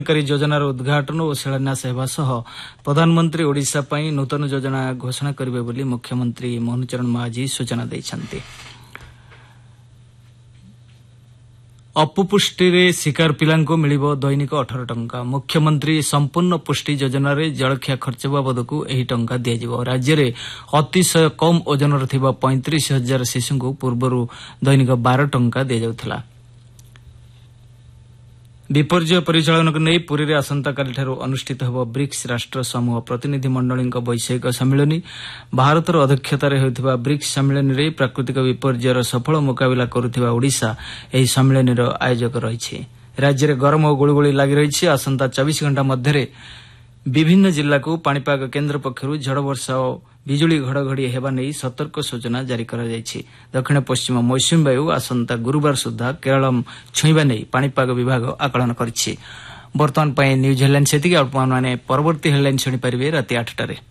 योजनार उद्घाटन और शिलान्यास हेबा सह प्रधानमंत्री ओडिशा पई नूतन योजना घोषणा करिवे बोली मुख्यमंत्री मोहन चरण मांझी सूचना दैछन्ते। अपुपुष्टि शिकार पिलांको मिलिबो दैनिक 18 टंका। मुख्यमंत्री संपूर्ण पुष्टि योजना रे जलखिया खर्च बाबदकू एही टंका दियाजिबो। राज्य रे अतिशय कम ओजनर थिबा 35,000 शिशुଙ୍କୁ पूर्वरु दैनिक 12 टंका दिया जाउथला। विपर्यय परिचालन को नहीं पुरी रे आसंताकाली ठारू अनुष्ठित हेबो ब्रिक्स राष्ट्र समूह प्रतिनिधि मंडली वैषयिक सम्मेलन। भारतर अध्यक्षतार होइथिबा ब्रिक्स सम्मेलन रे प्राकृतिक विपर्ययर सफल मुकाबला करुथिबा ओडिशा एही सम्मेलन रो आयोजक रहिछि। राज्य रे गरम और गुळगुळी लागि रहिछि। आसंता 24 घंटा मध्यरे विभिन्न जिल्ला को पाणीपाग केन्द्र पक्षरु झड़ वर्षा और बिजुली घड़घड़ी हेबा नै सतर्क सूचना जारी करा जायछि। दक्षिण पश्चिम मौसुमी वायु आसंता गुरुवार सुधा केरल छुईबा नै पाणीपाग विभाग आकलन करिछि। वर्तमान न्यूज हेडलाइन सेतिक आपण माने परवर्ती हेडलाइन सुनि परिबे राति 8 टारे।